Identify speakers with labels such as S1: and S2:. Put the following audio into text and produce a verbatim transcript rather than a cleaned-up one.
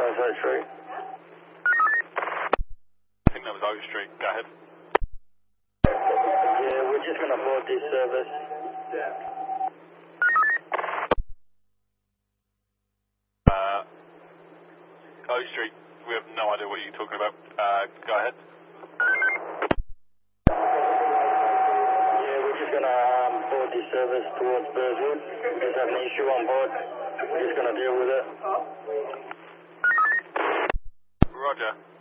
S1: was Oak Street.
S2: I think that was Oak Street. Go ahead.
S1: Yeah, we're just going to board this service.
S2: Uh, Oak Street, we have no idea what you're talking about. Uh, go ahead.
S1: Yeah, we're just going to um, board this service towards Burswood. We just have an issue on board. We're just going to deal with it.
S2: Roger.